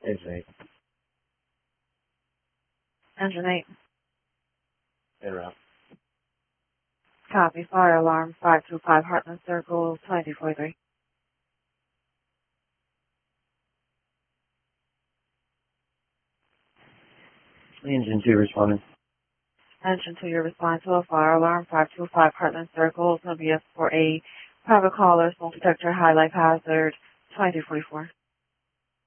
Engine 8. Engine 8. En route. Copy. Fire alarm 525 Heartland Circle 2243. Engine 2 responding. Engine 2, your response to a fire alarm 525 Heartland Circle. It's going to be for a private caller, smoke detector, high life hazard 2244.